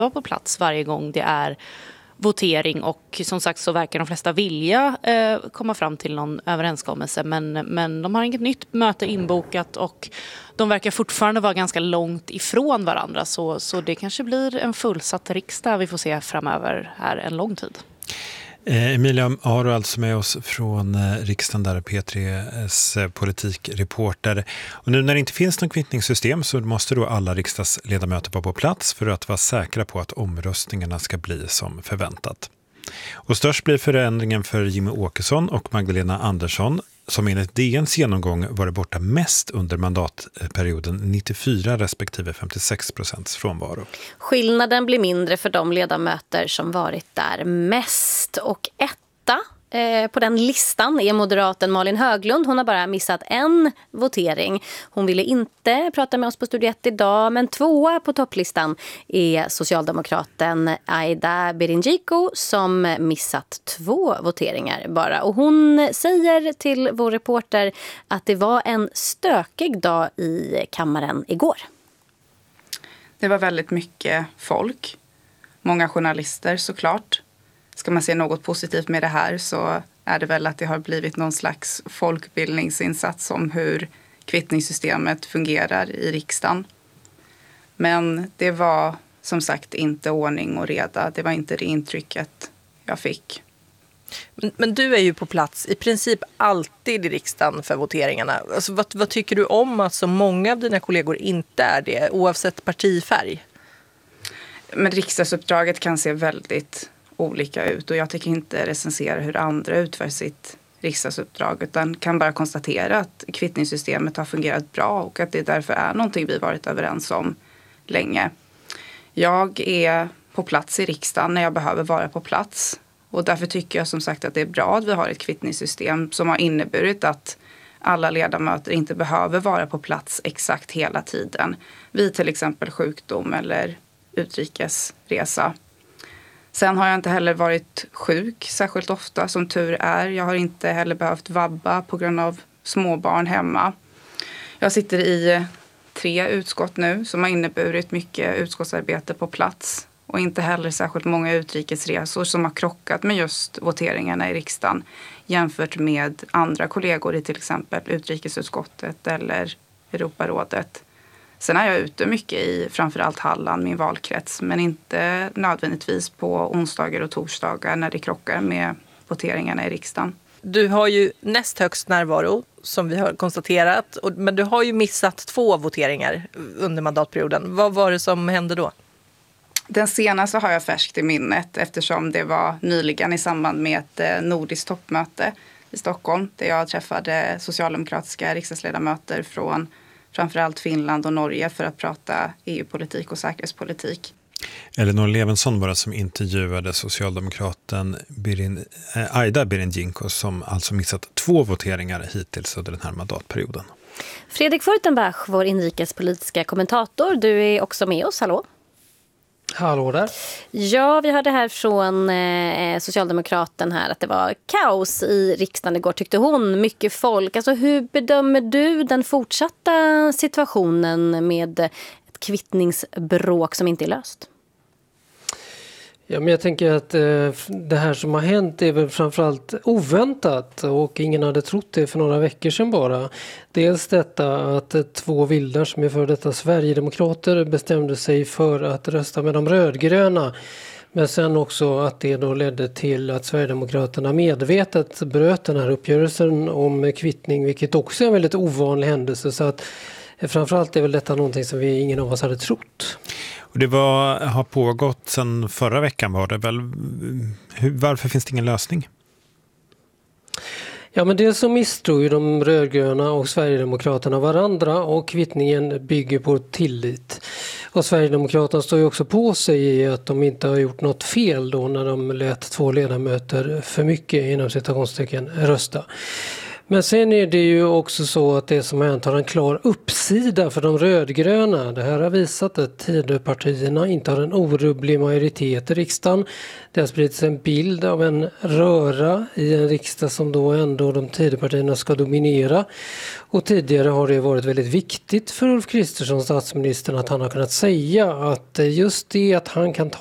vara på plats varje gång det är votering, och som sagt så verkar de flesta vilja komma fram till någon överenskommelse, men de har inget nytt möte inbokat och de verkar fortfarande vara ganska långt ifrån varandra, så det kanske blir en fullsatt riksdag vi får se framöver här en lång tid. Emilia Aro alltså med oss från riksdagen, där P3s politikreporter. Och nu när det inte finns något kvittningssystem så måste då alla riksdagsledamöter vara på plats för att vara säkra på att omröstningarna ska bli som förväntat. Och störst blir förändringen för Jimmy Åkesson och Magdalena Andersson, som enligt DNs genomgång varit borta mest under mandatperioden, 94 respektive 56% frånvaro. Skillnaden blir mindre för de ledamöter som varit där mest, och etta på den listan är moderaten Malin Höglund. Hon har bara missat en votering. Hon ville inte prata med oss på Studio 1 idag, men tvåa på topplistan är socialdemokraten Aida Birinjiko som missat 2 voteringar bara. Och hon säger till vår reporter att det var en stökig dag i kammaren igår. Det var väldigt mycket folk. Många journalister såklart. Ska man se något positivt med det här så är det väl att det har blivit någon slags folkbildningsinsats om hur kvittningssystemet fungerar i riksdagen. Men det var som sagt inte ordning och reda. Det var inte det intrycket jag fick. Men du är ju på plats i princip alltid i riksdagen för voteringarna. Alltså, vad tycker du om att så många av dina kollegor inte är det, oavsett partifärg? Men riksdagsuppdraget kan se väldigt olika ut, och jag tycker inte recensera hur andra utför sitt riksdagsuppdrag, utan kan bara konstatera att kvittningssystemet har fungerat bra och att det därför är någonting vi varit överens om länge. Jag är på plats i riksdagen när jag behöver vara på plats, och därför tycker jag som sagt att det är bra att vi har ett kvittningssystem som har inneburit att alla ledamöter inte behöver vara på plats exakt hela tiden vid till exempel sjukdom eller utrikesresa. Sen har jag inte heller varit sjuk särskilt ofta, som tur är. Jag har inte heller behövt vabba på grund av småbarn hemma. Jag sitter i 3 utskott nu som har inneburit mycket utskottsarbete på plats. Och inte heller särskilt många utrikesresor som har krockat med just voteringarna i riksdagen jämfört med andra kollegor i till exempel utrikesutskottet eller Europarådet. Sen är jag ute mycket i framförallt Halland, min valkrets, men inte nödvändigtvis på onsdagar och torsdagar när det krockar med voteringarna i riksdagen. Du har ju näst högst närvaro, som vi har konstaterat, men du har ju missat 2 voteringar under mandatperioden. Vad var det som hände då? Den senaste har jag färskt i minnet eftersom det var nyligen i samband med ett nordiskt toppmöte i Stockholm där jag träffade socialdemokratiska riksdagsledamöter från framförallt Finland och Norge för att prata EU-politik och säkerhetspolitik. Elinor Levensson var det som intervjuade socialdemokraten Aida Birinjiko, som alltså missat 2 voteringar hittills under den här mandatperioden. Fredrik Furtenbach, vår inrikespolitiska kommentator, du är också med oss, hallå? Hallå där. Ja, vi hörde här från socialdemokraten här att det var kaos i riksdagen igår, tyckte hon. Mycket folk. Alltså, hur bedömer du den fortsatta situationen med ett kvittningsbråk som inte är löst? Ja, men jag tänker att det här som har hänt är väl framförallt oväntat, och ingen hade trott det för några veckor sedan bara. Dels detta att 2 vildar som är för detta Sverigedemokrater bestämde sig för att rösta med de rödgröna. Men sen också att det då ledde till att Sverigedemokraterna medvetet bröt den här uppgörelsen om kvittning, vilket också är en väldigt ovanlig händelse. Så att framförallt är väl detta någonting som ingen av oss hade trott. Och det har pågått sedan förra veckan, var det väl. Varför finns det ingen lösning? Ja, men det som misstror ju de rödgröna och Sverigedemokraterna varandra, och kvittningen bygger på tillit. Och Sverigedemokraterna står ju också på sig i att de inte har gjort något fel då när de lät 2 ledamöter för mycket inom citationstecken rösta. Men sen är det ju också så att det som har hänt har en klar uppsida för de rödgröna. Det här har visat att Tidöpartierna inte har en orubblig majoritet i riksdagen. Det har spridits en bild av en röra i en riksdag som då ändå de Tidöpartierna ska dominera. Och tidigare har det varit väldigt viktigt för Ulf Kristersson, statsministern, att han har kunnat säga att just det att han kan ta